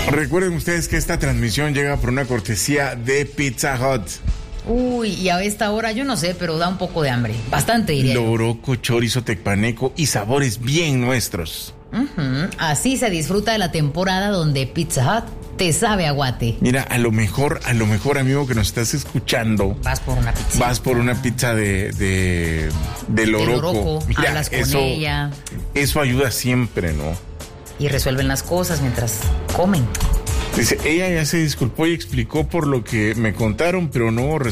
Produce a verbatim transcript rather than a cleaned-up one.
Recuerden ustedes que esta transmisión llega por una cortesía de Pizza Hut. Uy, y a esta hora yo no sé, pero da un poco de hambre. Bastante, diría yo. Loroco, chorizo, tecpaneco y sabores bien nuestros. Uh-huh. Así se disfruta de la temporada donde Pizza Hut te sabe a guate. Mira, a lo mejor, a lo mejor, amigo, que nos estás escuchando, vas por una pizza. Vas por una pizza de, de, de Loroco. De Loroco. Mira, hablas con eso, ella. Eso ayuda siempre, ¿no? Y resuelven las cosas mientras comen. Dice, ella ya se disculpó y explicó por lo que me contaron, pero no